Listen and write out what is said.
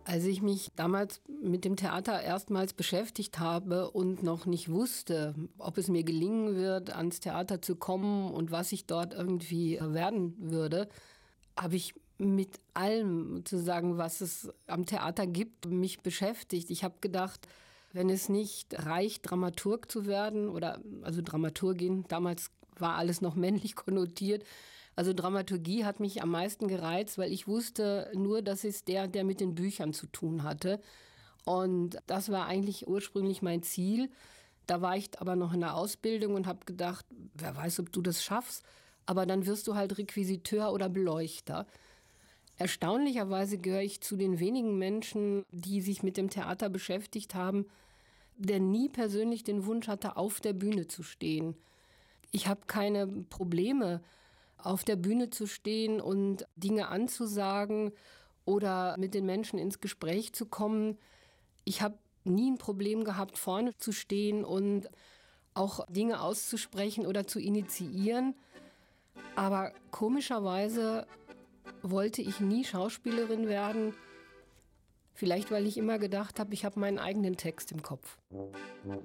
Als ich mich damals mit dem Theater erstmals beschäftigt habe und noch nicht wusste, ob es mir gelingen wird, ans Theater zu kommen und was ich dort irgendwie werden würde, habe ich mit allem sozusagen, was es am Theater gibt, mich beschäftigt. Ich habe gedacht, wenn es nicht reicht, Dramaturg zu werden also Dramaturgin, damals war alles noch männlich konnotiert. Also Dramaturgie hat mich am meisten gereizt, weil ich wusste nur, das ist der mit den Büchern zu tun hatte. Und das war eigentlich ursprünglich mein Ziel. Da war ich aber noch in der Ausbildung und habe gedacht, wer weiß, ob du das schaffst. Aber dann wirst du halt Requisiteur oder Beleuchter. Erstaunlicherweise gehöre ich zu den wenigen Menschen, die sich mit dem Theater beschäftigt haben, der nie persönlich den Wunsch hatte, auf der Bühne zu stehen. Ich habe keine Probleme, auf der Bühne zu stehen und Dinge anzusagen oder mit den Menschen ins Gespräch zu kommen. Ich habe nie ein Problem gehabt, vorne zu stehen und auch Dinge auszusprechen oder zu initiieren. Aber komischerweise wollte ich nie Schauspielerin werden. Vielleicht, weil ich immer gedacht habe, ich habe meinen eigenen Text im Kopf.